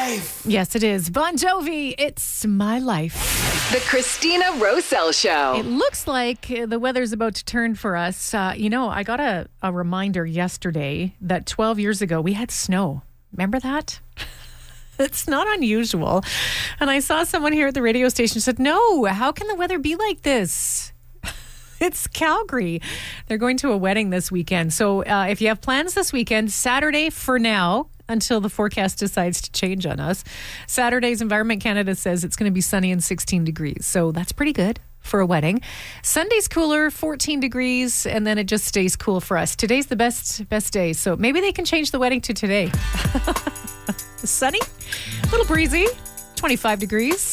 life. Yes, it is. Bon Jovi, It's My Life. The Christina Roselle Show. It looks like the weather's about to turn for us. I got a reminder yesterday that 12 years ago we had snow. Remember that? It's not unusual. And I saw someone here at the radio station said, no, how can the weather be like this? It's Calgary. They're going to a wedding this weekend. So if you have plans this weekend, Saturday for now, until the forecast decides to change on us. Saturday's Environment Canada says it's going to be sunny and 16 degrees. So that's pretty good for a wedding. Sunday's cooler, 14 degrees, and then it just stays cool for us. Today's the best day. So maybe they can change the wedding to today. Sunny, a little breezy, 25 degrees.